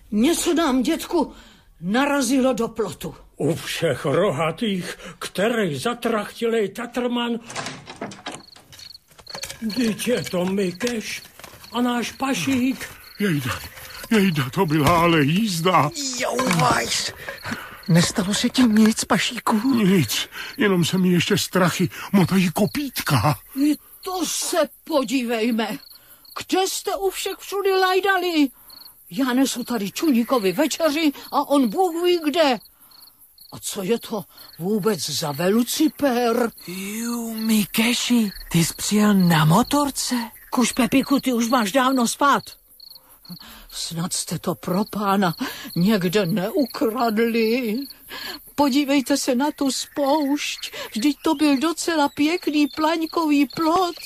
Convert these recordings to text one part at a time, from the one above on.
Něco nám, dětku, narazilo do plotu. U všech rohatých, který zatrachtilej Tatrman, vždyť je to Mikeš a náš pašík. Jejda, to byla ale jízda. Jouvajs, nestalo se ti nic, pašíku? Nic, jenom se mi ještě strachy motají kopítka. I to se podívejme. Kde jste u všech všudy lajdali? Já nesu tady Čuníkovi večeři a on Bůh ví kde. A co je to vůbec za velucipér? Mikeši, ty jsi přijel na motorce? Kuž, Pepiku, ty už máš dávno spát. Snad jste to pro pána někde neukradli. Podívejte se na tu spoušť. Vždyť to byl docela pěkný plaňkový plot.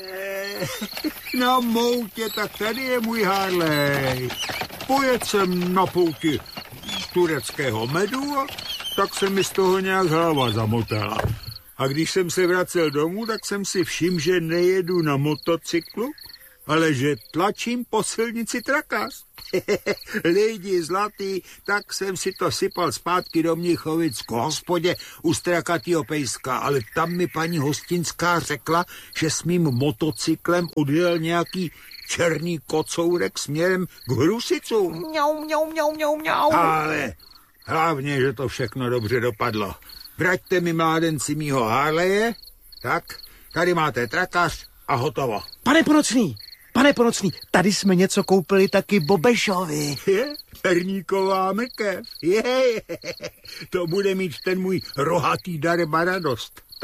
Na moutě, tak tady je můj Harley. Pojet jsem na pouti tureckého medu a tak se mi z toho nějak hlava zamotala. A když jsem se vracel domů, tak jsem si všiml, že nejedu na motocyklu, ale že tlačím po silnici Trakas. Lidi zlatý, tak jsem si to sypal zpátky do Mnichovic k hospodě u Strakatýho pejska, ale tam mi paní hostinská řekla, že s mým motocyklem odjel nějaký černý kocourek směrem k Hrusicům. Mňau. Ale hlavně, že to všechno dobře dopadlo. Vraťte mi, mládenci, mýho Harleje. Tak, tady máte trakař a hotovo. Pane Ponocný, tady jsme něco koupili taky Bobešovi. Perníková mrkev. To bude mít ten můj rohatý dareba radost.